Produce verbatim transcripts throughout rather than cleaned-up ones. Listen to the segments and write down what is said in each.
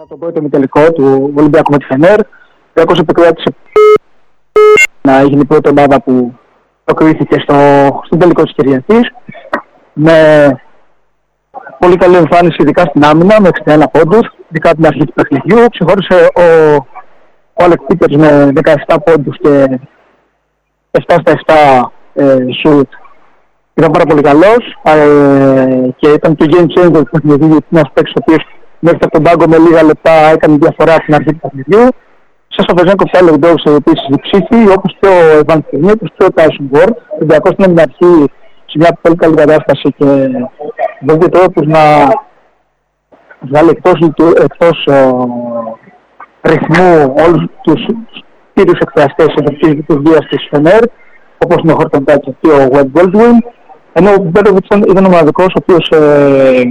μετά τον πρώτο ημιτελικό του Ολυμπιακού με τη Φενέρ. Ο Ολυμπιακός επικράτησε να γίνει η πρώτη ομάδα που προκρίθηκε στο, στον τελικό της Κυριακής. Με πολύ καλή εμφάνιση, ειδικά στην άμυνα, με εξήντα ένα πόντους, ειδικά από την αρχή του παιχνιδιού. Ξεχώρισε ο, ο Άλεξ Πίτερς με δεκαεπτά πόντους και επτά στα επτά ε, σουτ. Ήταν πάρα πολύ καλός ε, και ήταν το game changer του παιχνιδιού, γιατί ένας παίκτης ο οποίος μέχρι από τον πάγκο με λίγα λεπτά έκανε διαφορά στην αρχή του παιχνιδιού. Σάσα Βεζένκοφ και άλλο Ντόβς επίσης διψήφι, όπως και ο Ιβάν Φερνίκος και ο Τάισον Γουόρντ. Ο Ολυμπιακός ήταν στην αρχή σε μια πολύ καλή κατάσταση και δεν τρόπους να βγάλει εκτός, εκτός ο, ρυθμού όλους τους κύριους εκφραστές της λειτουργίας της Φενέρ, όπως είναι ο Χόρτον Τάκερ και ο Γουέντ Γκόλντουιν, ενώ ο Μπέροβιτς ήταν ο μοναδικός ο οποίος ε,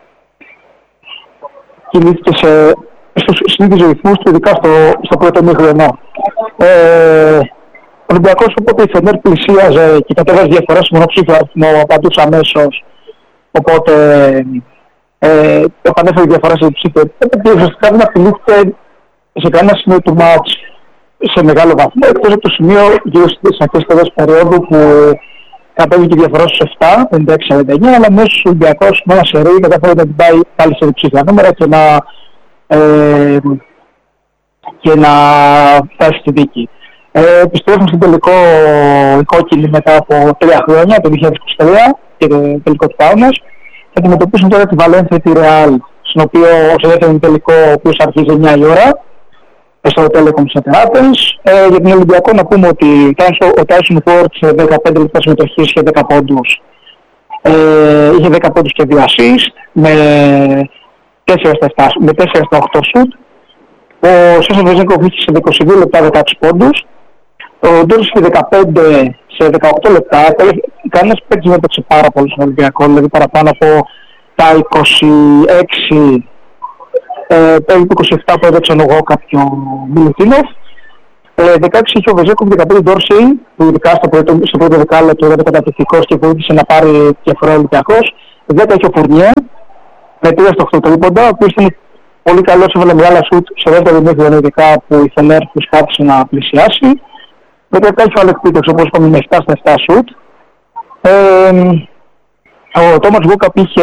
κινήθηκε σε, στους συνήθεις ρυθμούς του, ειδικά στο, στο πρώτο μήχρονο. Ε, ο Ολυμπιακός, οπότε η Φενέρ πλησίαζε και κατέβαζε διαφορά στο μονοψήφιο αριθμό, απαντούσε αμέσως, οπότε ε, επανέφερε διαφορά σε ψήφιο. Οπότε ουσιαστικά δεν απειλήθηκε σε κανένα σημείο του μάτς σε μεγάλο βαθμό, εκτός από το σημείο γύρω στις αρχές της περίοδου που κατέβηκε η διαφορά στους επτά, πενήντα έξι σαράντα εννιά, αλλά μέσα στους Ολυμπιακός με ένα σερί καταφέρει να την πάει πάλι σε διψήφια νούμερα και να, ε, και να φτάσει στη δίκη. Ε, επιστρέφουμε στο τελικό η κόκκινη μετά από τρία χρόνια, το δύο χιλιάδες είκοσι τρία και το τελικό του Πάουνας. Θα αντιμετωπίσουν τώρα τη Βαλένθια τη Ρεάλ, στον οποίο όσο δεύτερο τελικό, ο οποίος αρχίζει εννιά η ώρα, στο Telecom Center Athens. Ε, για την Ολυμπιακό να πούμε ότι ο Tyson Ford σε δεκαπέντε λεπτά συμμετοχής είχε δέκα πόντους. Ε, είχε δέκα πόντους και δύο assist με τέσσερα στα οκτώ σουτ. Ο Σάσα Βεζένκοφ είχε σε είκοσι δύο λεπτά δεκαέξι πόντους. Ο Ντόρις είχε δεκαπέντε σε δεκαοκτώ λεπτά. Κανένας παίκτης δεν έπαιξε πάρα πολύ στον Ολυμπιακό, δηλαδή παραπάνω από τα είκοσι έξι. Ε, περίπου είκοσι επτά που έδειξαν εγώ κάποιο Μιλουτίνοφ. Ε, δεκαέξι είχε ο Βεζέκοφ, δεκαπέντε Ντόρσεϊ, που ειδικά στο πρώτο, στο πρώτο δεκάλεπτο ήταν καταπληκτικός και βοήθησε να πάρει διαφορά ο Ολυμπιακός. δέκα είχε ο Φουρνιέ, με τρία στο οκτώ τρίποντα, ο οποίος ήταν πολύ καλός, έβαλε μεγάλα σουτ στο δεύτερο ημίχρονο, ειδικά που η Φενέρ προσπάθησε να πλησιάσει. δεκαεπτά είχε ο Άλεξ Πίτερς, όπως είπαμε, με επτά στα επτά σουτ. Ε, ο Τόμας Βούκαπ είχε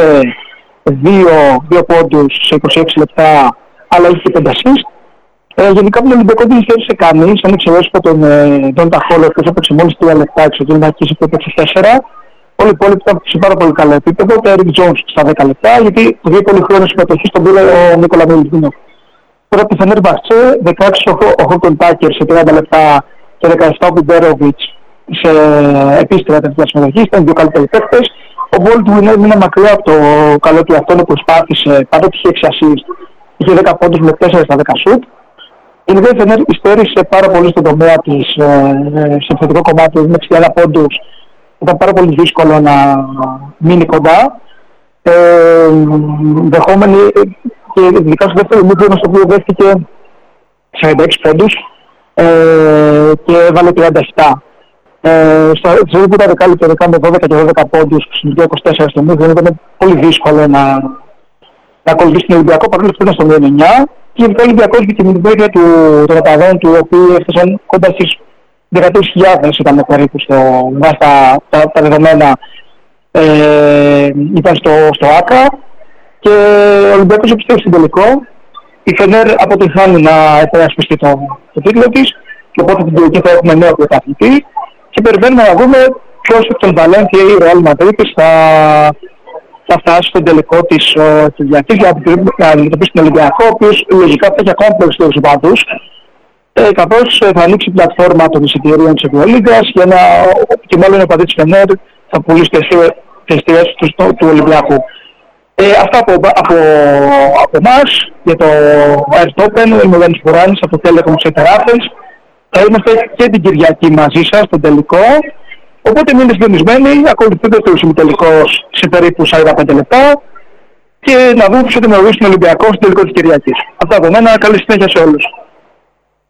δύο πόντους σε είκοσι έξι λεπτά, αλλά είχε πέντε assist. Ε, γενικά από τον Ολυμπιακό δεν υφέρησε κανείς, αν εξαιρέσει από τον Ντόντα Χόλ, ο οποίος έπαιξε μόλις τρία λεπτά εξ ότι είναι αρχίσει που έπαιξε τέσσερα. Όλοι οι υπόλοιποι ήταν σε πάρα πολύ καλό επίπεδο. Το Eric Jones στα δέκα λεπτά, γιατί το δύο πολύ χρόνο συμμετοχή τον πήρε ο Νίκολα Μιλουτίνοφ. Τώρα από τη Φενέρ Μπαχτσέ, δεκαέξι ο Χόρτον Τάκερ σε τριάντα λεπτά και δεκαεπτά ο Μπιμπέροβιτς σε επίσης τριάντα λεπτά συμμετοχή, ήταν δύο καλύτεροι παίκτες. Ο Baldwin έμεινε μακριά από το καλό του αυτό, προσπάθησε, παρότι είχε έξι assist, είχε δέκα πόντους με τέσσερα στα δέκα σουτ. Η Φενέρ υστέρησε πάρα πολύ στον τομέα της, ε, στο επιθετικό κομμάτι, με εξήντα ένα πόντους. Ήταν πάρα πολύ δύσκολο να μείνει κοντά. Ε, δεχόμενη και ειδικά στο δεύτερο ημίχρονο, στο οποίο δέχτηκε σαράντα έξι πόντους ε, και έβαλε τριάντα επτά. Ε, στο ζωή που ήταν δεκάλεπτο με δώδεκα και δώδεκα πόντους, στο είκοσι τέσσερα στο μήχρονο, ήταν πολύ δύσκολο να, να ακολουθήσει τον Ολυμπιακό, παρόλο που ήταν στο μείον εννιά. Και ο Ολυμπιακός με την βοήθεια του των οπαδών του, οι οποίοι έφτασαν κοντά στις δεκατρείς χιλιάδες, ήταν περίπου στο βάση τα, τα, τα δεδομένα, ε, ήταν στο, στο ΆΚΑ, και ο Ολυμπιακός επιστρέφει στην τελικό. Η Φενέρ αποτυχάνει να επερασπιστεί το, το τίτλο της, και οπότε την τελική θα έχουμε νέο πρωταθλητή, και περιμένουμε να δούμε ποιος από τον Βαλένθια ή η Ρεάλ Μαδρίτης θα, θα φτάσει στον τελικό της Κυριακής για να αντιμετωπίσει τον Ολυμπιακό, ο οποίος λογικά θα έχει ακόμα περισσότερους οπαδούς, ε, καθώς θα ανοίξει η πλατφόρμα των εισιτηρίων της Ευρωλίγκας για να, και μάλλον οι οπαδοί της Φενέρ θα πουλήσει τις εστίες του, του, του Ολυμπιακού. Ε, αυτά από, από, από εμάς για το Air Open. Είμαι ο Γιάννης Φουράνης από το Telecom Center Athens. Θα είμαστε και την Κυριακή μαζί σας στον τελικό. Οπότε μείνετε συντονισμένοι, ακολουθείτε το ημιτελικός σε περίπου σαράντα πέντε λεπτά και να δούμε ποιος θα δημιουργήσει τον Ολυμπιακό στο τελικό της Κυριακής. Αυτά από μένα, καλή συνέχεια σε όλους.